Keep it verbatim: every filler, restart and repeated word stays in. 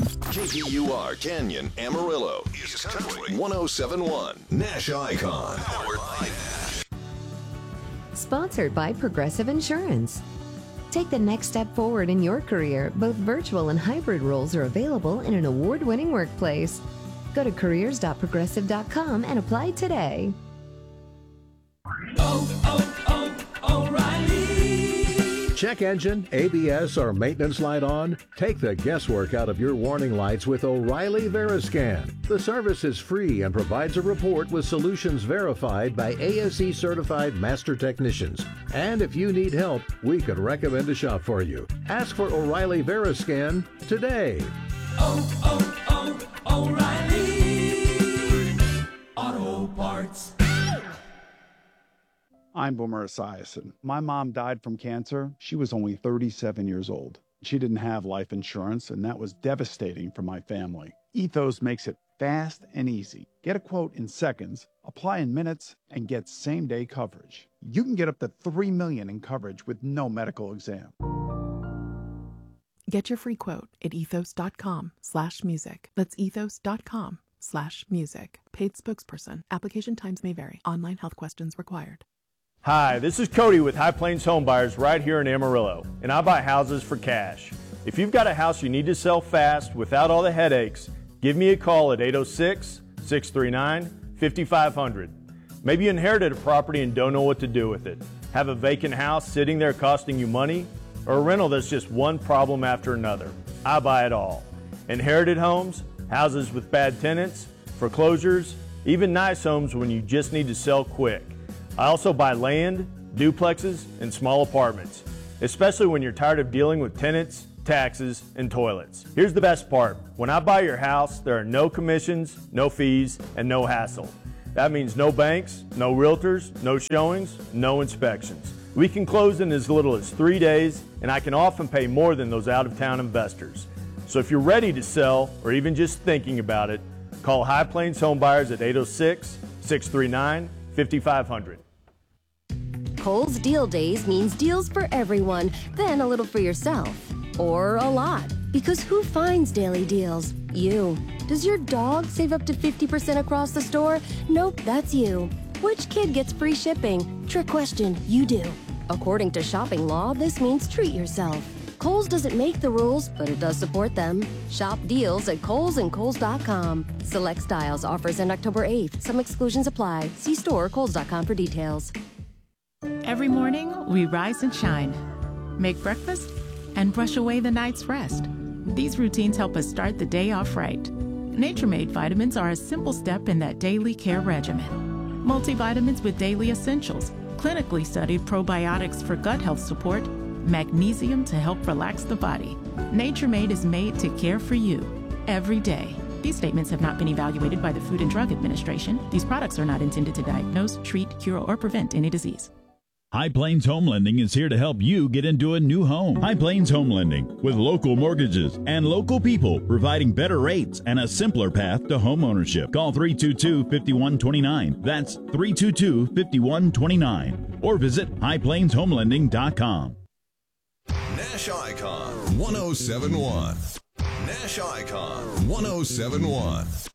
K P U R Canyon Amarillo is Country one oh seven point one. Nash Icon. Powered by Nash. Sponsored by Progressive Insurance. Take the next step forward in your career. Both virtual and hybrid roles are available in an award-winning workplace. Go to careers dot progressive dot com and apply today. Oh, oh, oh, O'Reilly. Check engine, A B S, or maintenance light on? Take the guesswork out of your warning lights with O'Reilly Veriscan. The service is free and provides a report with solutions verified by A S E certified master technicians. And if you need help, we could recommend a shop for you. Ask for O'Reilly Veriscan today. Oh, oh, oh, O'Reilly Auto Parts. I'm Boomer Esiason. My mom died from cancer. She was only thirty-seven years old. She didn't have life insurance, and that was devastating for my family. Ethos makes it fast and easy. Get a quote in seconds, apply in minutes, and get same-day coverage. You can get up to three million dollars in coverage with no medical exam. Get your free quote at ethos.com slash music. That's ethos.com slash music. Paid spokesperson. Application times may vary. Online health questions required. Hi, this is Cody with High Plains Home Buyers right here in Amarillo, and I buy houses for cash. If you've got a house you need to sell fast without all the headaches, give me a call at eight oh six, six three nine, five five zero zero. Maybe you inherited a property and don't know what to do with it. Have a vacant house sitting there costing you money, or a rental that's just one problem after another. I buy it all. Inherited homes, houses with bad tenants, foreclosures, even nice homes when you just need to sell quick. I also buy land, duplexes, and small apartments, especially when you're tired of dealing with tenants, taxes, and toilets. Here's the best part. When I buy your house, there are no commissions, no fees, and no hassle. That means no banks, no realtors, no showings, no inspections. We can close in as little as three days, and I can often pay more than those out-of-town investors. So if you're ready to sell, or even just thinking about it, call High Plains Home Buyers at eight oh six, six three nine, five five zero zero. Kohl's Deal Days means deals for everyone, then a little for yourself. Or a lot. Because who finds daily deals? You. Does your dog save up to fifty percent across the store? Nope, that's you. Which kid gets free shipping? Trick question, you do. According to shopping law, this means treat yourself. Kohl's doesn't make the rules, but it does support them. Shop deals at Kohl's and Kohl's dot com. Select styles offers end October eighth. Some exclusions apply. See store or Kohl's dot com for details. Every morning, we rise and shine, make breakfast, and brush away the night's rest. These routines help us start the day off right. Nature-Made vitamins are a simple step in that daily care regimen. Multivitamins with daily essentials, clinically studied probiotics for gut health support, magnesium to help relax the body. Nature-Made is made to care for you every day. These statements have not been evaluated by the Food and Drug Administration. These products are not intended to diagnose, treat, cure, or prevent any disease. High Plains Home Lending is here to help you get into a new home. High Plains Home Lending, with local mortgages and local people providing better rates and a simpler path to home ownership. Call three two two, five one two nine. That's three two two, five one two nine. Or visit high plains home lending dot com. Nash Icon one oh seven point one. Nash Icon one oh seven point one.